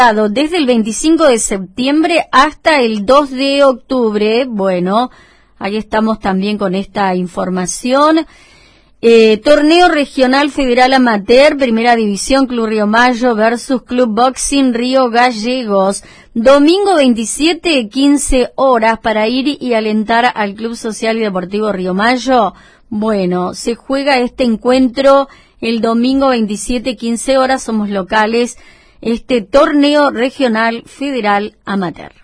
Desde el 25 de septiembre hasta el 2 de octubre. Bueno, ahí estamos también con esta información. Torneo Regional Federal Amateur, Primera División, Club Río Mayo versus Club Boxing Río Gallegos. Domingo 27, 15 horas para ir y alentar al Club Social y Deportivo Río Mayo. Bueno, se juega este encuentro el domingo 27, 15 horas, somos locales. Este torneo regional federal amateur.